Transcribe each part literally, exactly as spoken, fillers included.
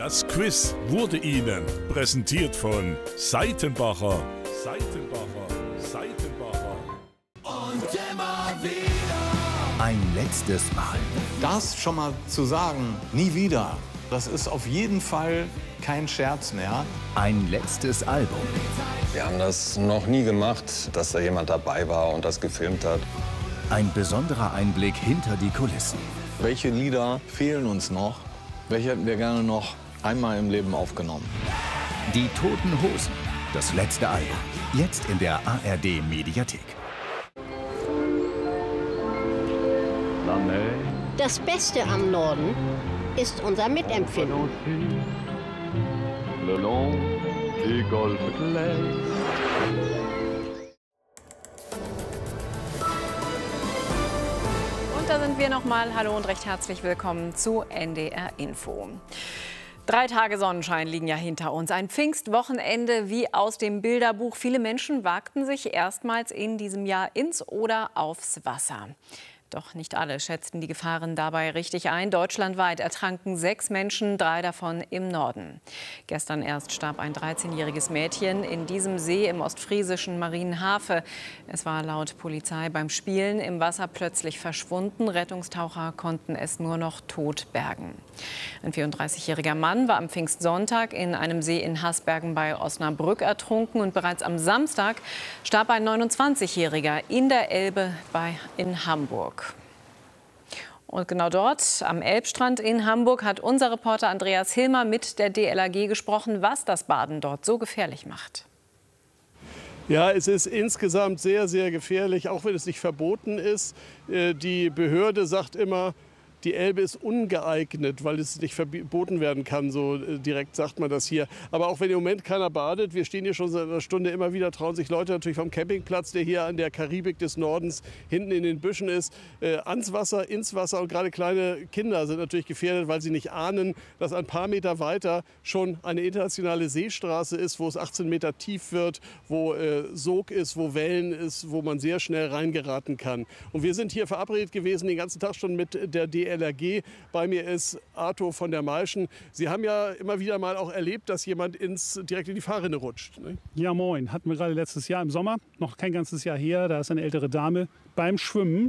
Das Quiz wurde Ihnen präsentiert von Seitenbacher. Seitenbacher, Seitenbacher. Und immer wieder. Ein letztes Mal. Das schon mal zu sagen, nie wieder, das ist auf jeden Fall kein Scherz mehr. Ein letztes Album. Wir haben das noch nie gemacht, dass da jemand dabei war und das gefilmt hat. Ein besonderer Einblick hinter die Kulissen. Welche Lieder fehlen uns noch? Welche hätten wir gerne noch einmal im Leben aufgenommen? Die Toten Hosen, das letzte Album. Jetzt in der A R D-Mediathek. Das Beste am Norden ist unser Mitempfinden. Und da sind wir nochmal. Hallo und recht herzlich willkommen zu N D R Info. Drei Tage Sonnenschein liegen ja hinter uns. Ein Pfingstwochenende wie aus dem Bilderbuch. Viele Menschen wagten sich erstmals in diesem Jahr ins oder aufs Wasser. Doch nicht alle schätzten die Gefahren dabei richtig ein. Deutschlandweit ertranken sechs Menschen, drei davon im Norden. Gestern erst starb ein dreizehnjähriges Mädchen in diesem See im ostfriesischen Marienhafe. Es war laut Polizei beim Spielen im Wasser plötzlich verschwunden. Rettungstaucher konnten es nur noch tot bergen. Ein vierunddreißigjähriger Mann war am Pfingstsonntag in einem See in Hasbergen bei Osnabrück ertrunken. Und bereits am Samstag starb ein neunundzwanzigjähriger in der Elbe bei, in Hamburg. Und genau dort, am Elbstrand in Hamburg, hat unser Reporter Andreas Hilmer mit der D L R G gesprochen, was das Baden dort so gefährlich macht. Ja, es ist insgesamt sehr, sehr gefährlich, auch wenn es nicht verboten ist. Die Behörde sagt immer, die Elbe ist ungeeignet, weil es nicht verboten werden kann, so direkt sagt man das hier. Aber auch wenn im Moment keiner badet, wir stehen hier schon seit einer Stunde immer wieder, trauen sich Leute natürlich vom Campingplatz, der hier an der Karibik des Nordens hinten in den Büschen ist, äh, ans Wasser, ins Wasser. Und gerade kleine Kinder sind natürlich gefährdet, weil sie nicht ahnen, dass ein paar Meter weiter schon eine internationale Seestraße ist, wo es achtzehn Meter tief wird, wo äh, Sog ist, wo Wellen ist, wo man sehr schnell reingeraten kann. Und wir sind hier verabredet gewesen, den ganzen Tag schon mit der D L R G. Bei mir ist Arthur von der Malschen. Sie haben ja immer wieder mal auch erlebt, dass jemand ins, direkt in die Fahrrinne rutscht, ne? Ja, moin. Hatten wir gerade letztes Jahr im Sommer, noch kein ganzes Jahr her. Da ist eine ältere Dame beim Schwimmen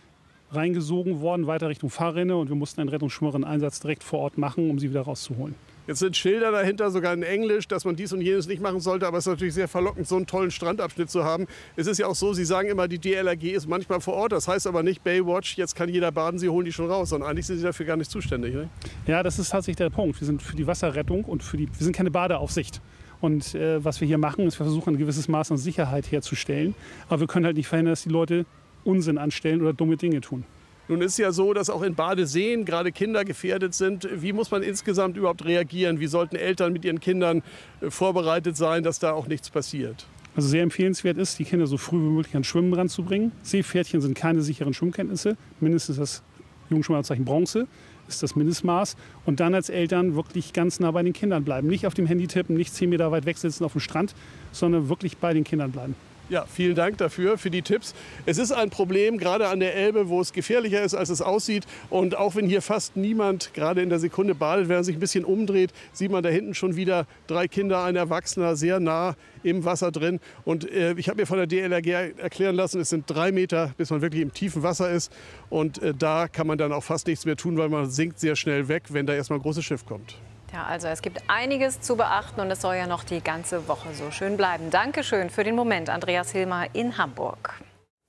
reingesogen worden, weiter Richtung Fahrrinne. Und wir mussten einen Rettungsschwimmerin-Einsatz direkt vor Ort machen, um sie wieder rauszuholen. Jetzt sind Schilder dahinter, sogar in Englisch, dass man dies und jenes nicht machen sollte. Aber es ist natürlich sehr verlockend, so einen tollen Strandabschnitt zu haben. Es ist ja auch so, Sie sagen immer, die D L R G ist manchmal vor Ort. Das heißt aber nicht Baywatch, jetzt kann jeder baden, Sie holen die schon raus. Sondern eigentlich sind Sie dafür gar nicht zuständig, ne? Ja, das ist tatsächlich der Punkt. Wir sind für die Wasserrettung und für die, wir sind keine Badeaufsicht. Und äh, was wir hier machen, ist, wir versuchen ein gewisses Maß an Sicherheit herzustellen. Aber wir können halt nicht verhindern, dass die Leute Unsinn anstellen oder dumme Dinge tun. Nun ist es ja so, dass auch in Badeseen gerade Kinder gefährdet sind. Wie muss man insgesamt überhaupt reagieren? Wie sollten Eltern mit ihren Kindern vorbereitet sein, dass da auch nichts passiert? Also sehr empfehlenswert ist, die Kinder so früh wie möglich ans Schwimmen ranzubringen. Seepferdchen sind keine sicheren Schwimmkenntnisse. Mindestens das Jugendschwimmerzeichen Bronze ist das Mindestmaß. Und dann als Eltern wirklich ganz nah bei den Kindern bleiben. Nicht auf dem Handy tippen, nicht zehn Meter weit weg sitzen auf dem Strand, sondern wirklich bei den Kindern bleiben. Ja, vielen Dank dafür, für die Tipps. Es ist ein Problem, gerade an der Elbe, wo es gefährlicher ist, als es aussieht. Und auch wenn hier fast niemand gerade in der Sekunde badet, wenn man sich ein bisschen umdreht, sieht man da hinten schon wieder drei Kinder, ein Erwachsener, sehr nah im Wasser drin. Und äh, ich habe mir von der D L R G erklären lassen, es sind drei Meter, bis man wirklich im tiefen Wasser ist. Und äh, da kann man dann auch fast nichts mehr tun, weil man sinkt sehr schnell weg, wenn da erstmal ein großes Schiff kommt. Ja, also es gibt einiges zu beachten und es soll ja noch die ganze Woche so schön bleiben. Dankeschön für den Moment, Andreas Hilmer in Hamburg.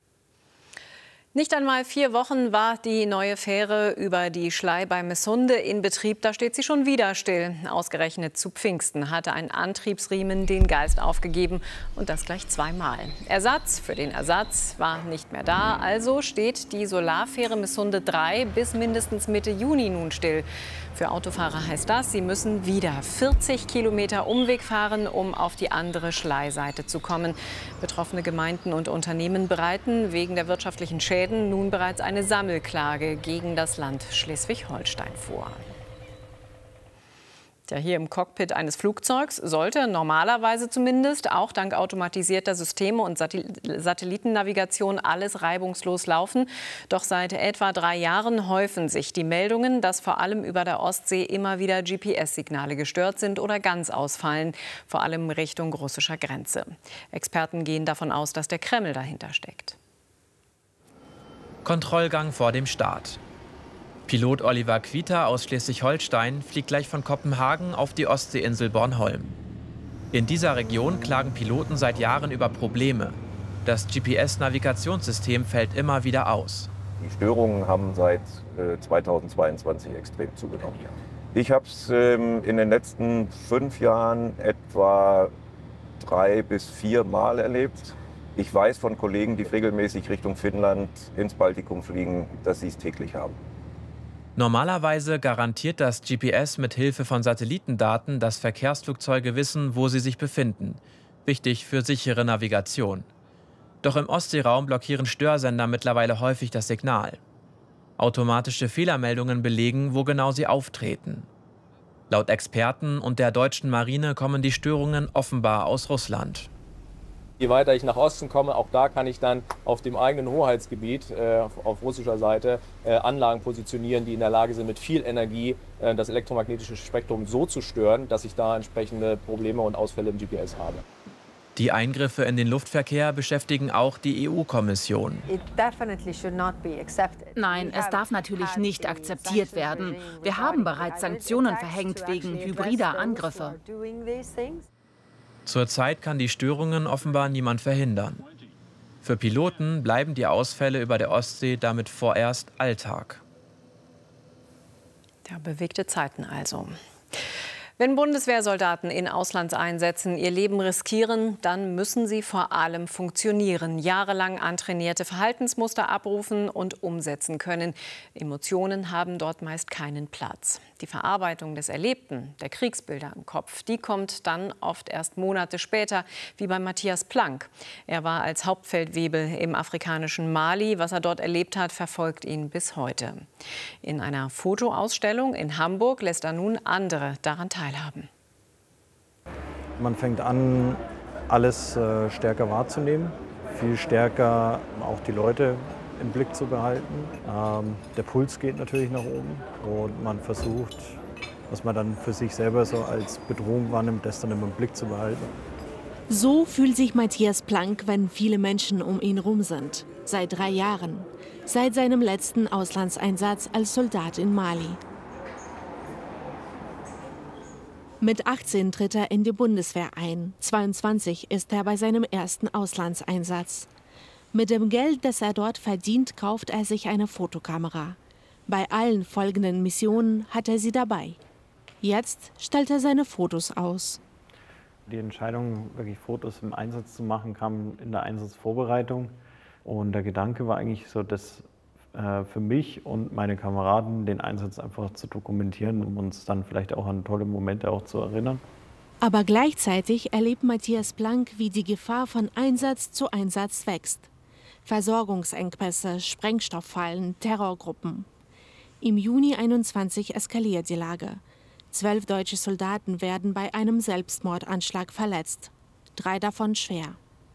Nicht einmal vier Wochen war die neue Fähre über die Schlei bei Messunde in Betrieb. Da steht sie schon wieder still. Ausgerechnet zu Pfingsten hatte ein Antriebsriemen den Geist aufgegeben. Und das gleich zweimal. Ersatz für den Ersatz war nicht mehr da. Also steht die Solarfähre Messunde drei bis mindestens Mitte Juni nun still. Für Autofahrer heißt das, sie müssen wieder vierzig Kilometer Umweg fahren, um auf die andere Schleiseite zu kommen. Betroffene Gemeinden und Unternehmen bereiten wegen der wirtschaftlichen Schäden nun bereits eine Sammelklage gegen das Land Schleswig-Holstein vor. Ja, hier im Cockpit eines Flugzeugs sollte normalerweise zumindest auch dank automatisierter Systeme und Satellitennavigation alles reibungslos laufen. Doch seit etwa drei Jahren häufen sich die Meldungen, dass vor allem über der Ostsee immer wieder G P S-Signale gestört sind oder ganz ausfallen, vor allem Richtung russischer Grenze. Experten gehen davon aus, dass der Kreml dahinter steckt. Kontrollgang vor dem Start. Pilot Oliver Quita aus Schleswig-Holstein fliegt gleich von Kopenhagen auf die Ostseeinsel Bornholm. In dieser Region klagen Piloten seit Jahren über Probleme. Das G P S-Navigationssystem fällt immer wieder aus. Die Störungen haben seit äh, zweitausendzweiundzwanzig extrem zugenommen. Ich habe es ähm, in den letzten fünf Jahren etwa drei bis vier Mal erlebt. Ich weiß von Kollegen, die regelmäßig Richtung Finnland ins Baltikum fliegen, dass sie es täglich haben. Normalerweise garantiert das G P S mit Hilfe von Satellitendaten, dass Verkehrsflugzeuge wissen, wo sie sich befinden. Wichtig für sichere Navigation. Doch im Ostseeraum blockieren Störsender mittlerweile häufig das Signal. Automatische Fehlermeldungen belegen, wo genau sie auftreten. Laut Experten und der deutschen Marine kommen die Störungen offenbar aus Russland. Je weiter ich nach Osten komme, auch da kann ich dann auf dem eigenen Hoheitsgebiet äh, auf, auf russischer Seite äh, Anlagen positionieren, die in der Lage sind, mit viel Energie äh, das elektromagnetische Spektrum so zu stören, dass ich da entsprechende Probleme und Ausfälle im G P S habe. Die Eingriffe in den Luftverkehr beschäftigen auch die E U-Kommission. Nein, es darf natürlich nicht akzeptiert werden. Wir haben bereits Sanktionen verhängt wegen hybrider Angriffe. Zurzeit kann die Störungen offenbar niemand verhindern. Für Piloten bleiben die Ausfälle über der Ostsee damit vorerst Alltag. Ja, bewegte Zeiten also. Wenn Bundeswehrsoldaten in Auslandseinsätzen ihr Leben riskieren, dann müssen sie vor allem funktionieren, jahrelang antrainierte Verhaltensmuster abrufen und umsetzen können. Emotionen haben dort meist keinen Platz. Die Verarbeitung des Erlebten, der Kriegsbilder im Kopf, die kommt dann oft erst Monate später, wie bei Matthias Plank. Er war als Hauptfeldwebel im afrikanischen Mali. Was er dort erlebt hat, verfolgt ihn bis heute. In einer Fotoausstellung in Hamburg lässt er nun andere daran teilhaben. Man fängt an, alles äh, stärker wahrzunehmen, viel stärker auch die Leute im Blick zu behalten. Ähm, der Puls geht natürlich nach oben und man versucht, was man dann für sich selber so als Bedrohung wahrnimmt, das dann immer im Blick zu behalten. So fühlt sich Matthias Plank, wenn viele Menschen um ihn rum sind. Seit drei Jahren, seit seinem letzten Auslandseinsatz als Soldat in Mali. Mit achtzehn tritt er in die Bundeswehr ein. zweiundzwanzig ist er bei seinem ersten Auslandseinsatz. Mit dem Geld, das er dort verdient, kauft er sich eine Fotokamera. Bei allen folgenden Missionen hat er sie dabei. Jetzt stellt er seine Fotos aus. Die Entscheidung, wirklich Fotos im Einsatz zu machen, kam in der Einsatzvorbereitung. Und der Gedanke war eigentlich so, dass äh, für mich und meine Kameraden den Einsatz einfach zu dokumentieren, um uns dann vielleicht auch an tolle Momente auch zu erinnern. Aber gleichzeitig erlebt Matthias Plank, wie die Gefahr von Einsatz zu Einsatz wächst. Versorgungsengpässe, Sprengstofffallen, Terrorgruppen. Im Juni einundzwanzig eskaliert die Lage. Zwölf deutsche Soldaten werden bei einem Selbstmordanschlag verletzt. Drei davon schwer.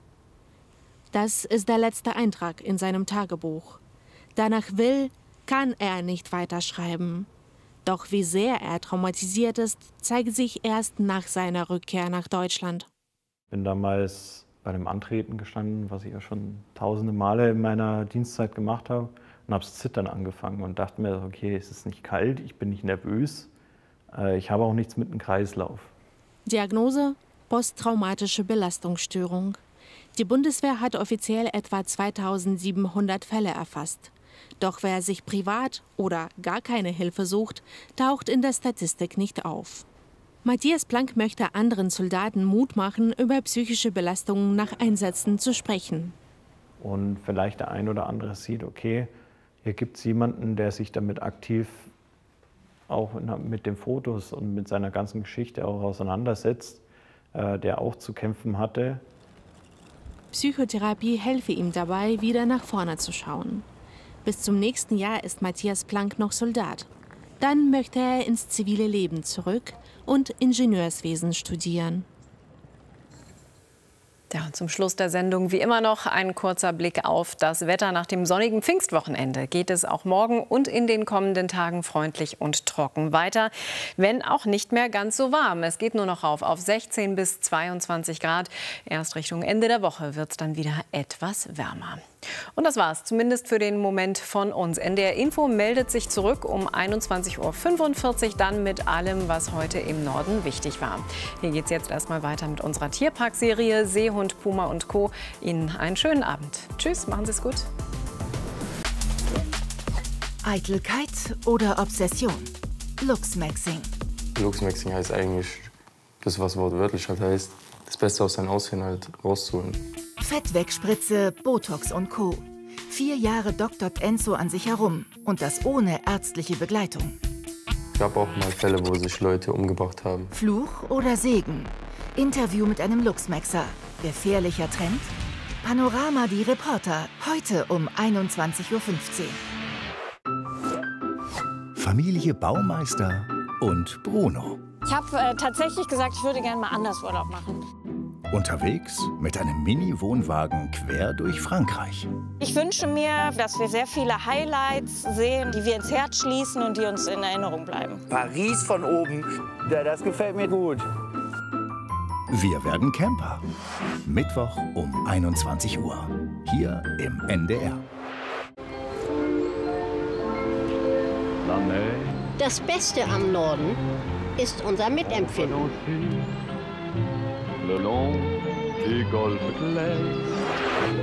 Das ist der letzte Eintrag in seinem Tagebuch. Danach will, kann er nicht weiterschreiben. Doch wie sehr er traumatisiert ist, zeigt sich erst nach seiner Rückkehr nach Deutschland. Ich bin damals bei dem Antreten gestanden, was ich ja schon tausende Male in meiner Dienstzeit gemacht habe, und habe das Zittern angefangen und dachte mir, okay, es ist nicht kalt, ich bin nicht nervös, äh, ich habe auch nichts mit dem Kreislauf. Diagnose: posttraumatische Belastungsstörung. Die Bundeswehr hat offiziell etwa zweitausendsiebenhundert Fälle erfasst. Doch wer sich privat oder gar keine Hilfe sucht, taucht in der Statistik nicht auf. Matthias Plank möchte anderen Soldaten Mut machen, über psychische Belastungen nach Einsätzen zu sprechen. Und vielleicht der ein oder andere sieht, okay, hier gibt es jemanden, der sich damit aktiv auch mit den Fotos und mit seiner ganzen Geschichte auch auseinandersetzt, äh, der auch zu kämpfen hatte. Psychotherapie helfe ihm dabei, wieder nach vorne zu schauen. Bis zum nächsten Jahr ist Matthias Plank noch Soldat. Dann möchte er ins zivile Leben zurück und Ingenieurswesen studieren. Ja, und zum Schluss der Sendung wie immer noch ein kurzer Blick auf das Wetter. Nach dem sonnigen Pfingstwochenende geht es auch morgen und in den kommenden Tagen freundlich und trocken weiter, wenn auch nicht mehr ganz so warm. Es geht nur noch rauf auf sechzehn bis zweiundzwanzig Grad. Erst Richtung Ende der Woche wird es dann wieder etwas wärmer. Und das war's zumindest für den Moment von uns. N D R Info meldet sich zurück um einundzwanzig Uhr fünfundvierzig, dann mit allem, was heute im Norden wichtig war. Hier geht's jetzt erstmal weiter mit unserer Tierparkserie Seehund, Puma und Co. Ihnen einen schönen Abend. Tschüss, machen Sie es gut. Eitelkeit oder Obsession? Luchsmaxing. Luchsmaxing heißt eigentlich das, was wortwörtlich halt heißt, das Beste aus seinem Aussehen halt rauszuholen. Fettwegspritze, Botox und Co. Vier Jahre doktort Enzo an sich herum und das ohne ärztliche Begleitung. Es gab auch mal Fälle, wo sich Leute umgebracht haben. Fluch oder Segen? Interview mit einem Luchsmaxer. Gefährlicher Trend? Panorama die Reporter. Heute um einundzwanzig Uhr fünfzehn. Familie Baumeister und Bruno. Ich habe äh, tatsächlich gesagt, ich würde gerne mal anders Urlaub machen. Unterwegs mit einem Mini-Wohnwagen quer durch Frankreich. Ich wünsche mir, dass wir sehr viele Highlights sehen, die wir ins Herz schließen und die uns in Erinnerung bleiben. Paris von oben, ja, das gefällt mir gut. Wir werden Camper. Mittwoch um einundzwanzig Uhr. Hier im N D R. Das Beste am Norden ist unser Mitempfinden. Le long des golfes clairs.